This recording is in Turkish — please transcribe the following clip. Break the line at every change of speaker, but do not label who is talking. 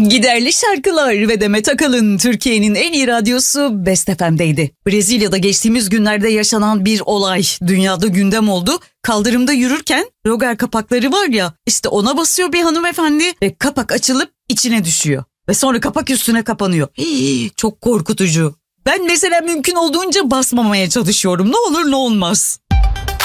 Giderli şarkılar ve Demet Akalın Türkiye'nin en iyi radyosu Best FM'deydi. Brezilya'da geçtiğimiz günlerde yaşanan bir olay dünyada gündem oldu. Kaldırımda yürürken roger kapakları var ya, işte ona basıyor bir hanımefendi ve kapak açılıp içine düşüyor. Ve sonra kapak üstüne kapanıyor. Çok korkutucu. Ben mesela mümkün olduğunca basmamaya çalışıyorum. Ne olur ne olmaz.